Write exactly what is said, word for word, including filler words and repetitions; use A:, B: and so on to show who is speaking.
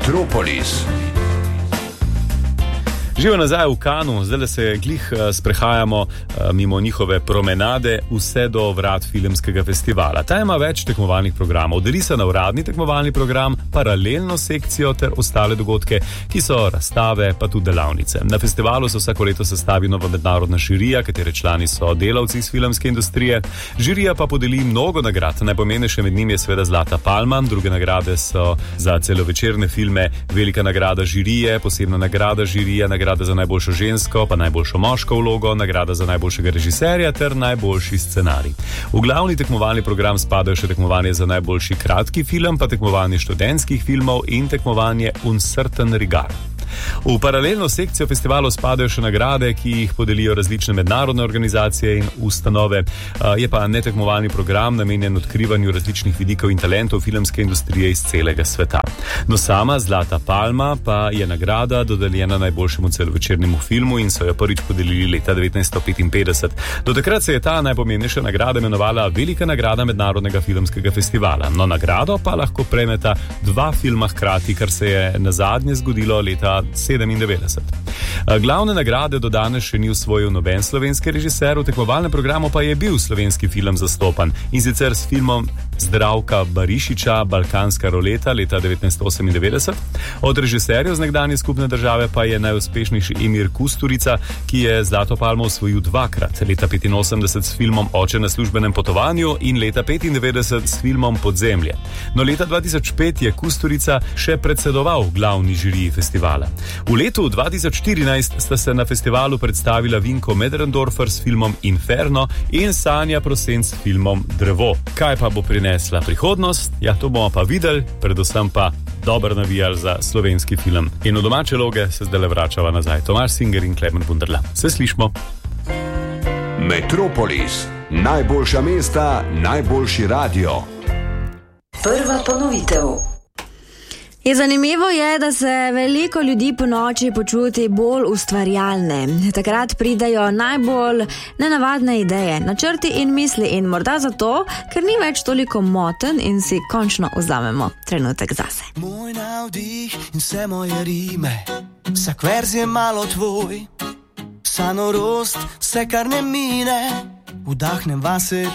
A: Metropolis.
B: Živo nazaj v Kanu, zdaj se glih sprehajamo mimo njihove promenade vse do vrat filmskega festivala. Ta ima več tekmovalnih programov, deli se na uradni tekmovalni program, paralelno sekcijo ter ostale dogodke, ki so razstave, pa tudi delavnice. Na festivalu se vsako leto sestavi nova mednarodna žirija, katere člani so delavci iz filmske industrije. Žirija pa podeli mnogo nagrad, najpomembnejše med njimi je seveda Zlata palma, druge nagrade so za celovečerne filme velika nagrada žirije, posebna nagrada žirija, nagrada za najboljšo žensko, pa najboljšo moško vlogo, nagrada za najboljšega režiserja ter najboljši scenarij. V glavni tekmovalni program spadajo še tekmovanje za najboljši kratki film, pa tekmovanje študentskih filmov in tekmovanje Un certain regard. V paralelno sekcijo festivalov spadajo še nagrade, ki jih podelijo različne mednarodne organizacije in ustanove. Je pa netekmovalni program namenjen odkrivanju različnih vidikov in talentov filmske industrije iz celega sveta. No, sama Zlata palma pa je nagrada dodeljena najboljšemu celovečernemu filmu in so jo prvič podelili leta devetnajststo petinpetdeset. Do takrat se je ta najpomembnejša nagrada imenovala Velika nagrada mednarodnega filmskega festivala. No, nagrado pa lahko prejmeta dva filma hkrati, kar se je nazadnje zgodilo leta sedemindevetdeset. Glavne nagrade do danes še ni osvojil noben slovenski režiser, v tekmovalnem programu pa je bil slovenski film zastopan in sicer s filmom Zdravka Barišiča Balkanska roleta leta devetnajststo osemindevetdeset. Od režiserjev z nekdanje skupne države pa je najuspešnejši Emir Kusturica, ki je Zlato palmo osvojil dvakrat, leta petinosemdeset s filmom Oče na službenem potovanju in leta petindevetdeset s filmom Podzemlje. No, leta dva tisoč pet je Kusturica še predsedoval glavni žiriji festivala. V letu dva tisoč štirinajst sta se na festivalu predstavila Vinko Medrendorfer s filmom Inferno in Sanja Prosen s filmom Drevo. Kaj pa bo prinesla prihodnost? Ja, to bomo pa videli, predvsem pa dober navijal za slovenski film. In v domače loge se zdaj vračava nazaj Tomaž Singer in Klemen Bunderla. Se slišmo.
A: Metropolis. Najboljša mesta, najboljši radio.
C: Prva ponovitev.
D: Je zanimivo je, da se veliko ljudi po noči počuti bolj ustvarjalne. Takrat pridajo najbolj nenavadne ideje, načrti in misli in morda zato, ker ni več toliko moten in si končno vzamemo trenutek zase.
E: Moj navdih in vse moje rime, vsak verz je malo tvoj, vsa norost, vse kar ne mine, vdahnem vase